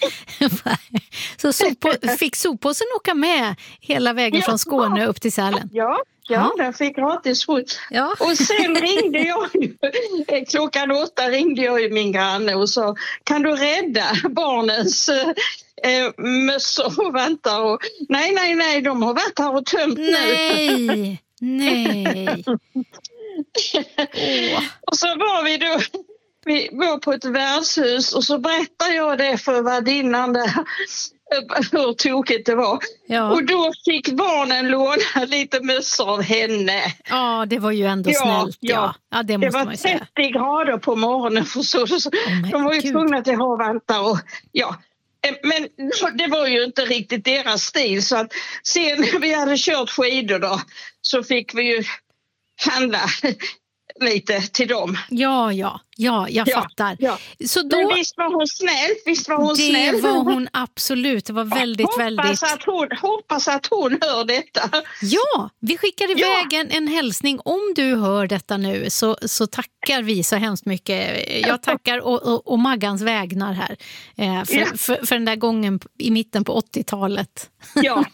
Så fick soppåsen åka med hela vägen från Skåne upp till Sälen? Ja, den fick gratis skjuts. Ja. Och sen ringde jag klockan 8 ringde jag ju min granne och sa, kan du rädda barnens mössor och vantar? Och, nej, de har varit här och tömt nu. Nej. Och så var vi var på ett värdshus och så berättade jag det för värdinnan där, hur tokigt det var. Ja. Och då fick barnen låna lite mössor av henne. Ja, det var ju ändå snällt. Ja, det måste man ju säga. Det var 30 grader på morgonen. De var ju tvungna att ha vantar och men det var ju inte riktigt deras stil. Så att sen när vi hade kört skidor då så fick vi ju handla lite till dem. Ja, jag fattar. Ja. Så då, men visst var hon snäll? Det var hon absolut. Det var väldigt. Hoppas att hon hör detta. Ja, vi skickar iväg en hälsning. Om du hör detta nu så tackar vi så hemskt mycket. Jag tackar och Maggans vägnar här. För den där gången i mitten på 80-talet. Ja.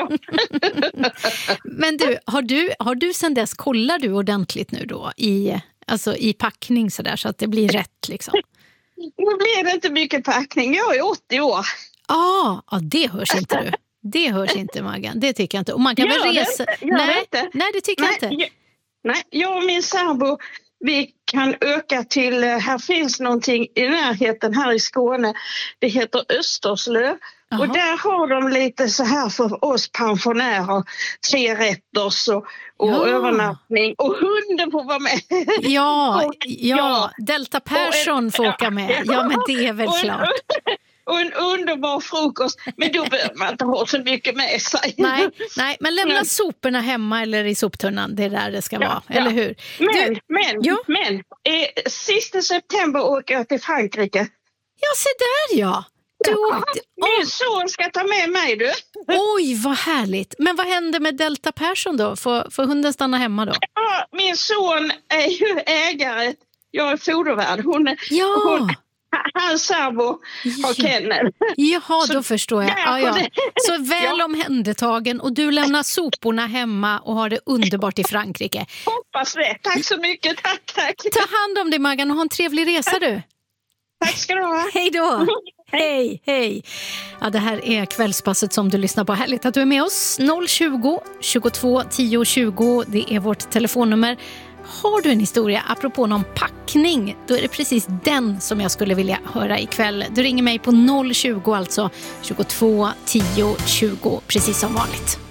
Men du, har du sen dess, kollar du ordentligt nu då i packning så att det blir rätt liksom? Nu blir det inte mycket packning. Jag är 80 år. Ja, det hörs inte du. Det hörs inte, Maggan. Det tycker jag inte. Och man kan väl resa... Nej, det tycker jag inte. Nej, jag och min sambo, vi kan öka till... Här finns någonting i närheten här i Skåne. Det heter Österslöv. Aha. Och där har de lite så här för oss pensionärer, 3 rätters och övernattning. Och hunden får vara med. Ja, Delta Persson får åka med. Ja, men det är väl klart. Och en underbar frukost. Men då behöver man inte ha så mycket med sig. Nej, men lämna soporna hemma eller i soptunnan. Det är där det ska vara, eller hur? Men sista september åker jag till Frankrike. Ja, se där ja. Min son ska ta med mig, du. Oj, vad härligt. Men vad händer med Delta Persson då? Får hunden stanna hemma då? Ja, min son är ju ägare. Jag är fodervärd. Hans sambo har kennel. Jaha, då förstår jag. Ja. Så väl omhändertagen och du lämnar soporna hemma och har det underbart i Frankrike. Hoppas det. Tack så mycket. Tack. Ta hand om dig, Maggan, och ha en trevlig resa du. Tack ska du ha. Hej då. Hej. Ja, det här är Kvällspasset som du lyssnar på. Härligt att du är med oss. 020 22 10 20. Det är vårt telefonnummer. Har du en historia apropå någon packning, då är det precis den som jag skulle vilja höra ikväll. Du ringer mig på 020 alltså 22 10 20, precis som vanligt.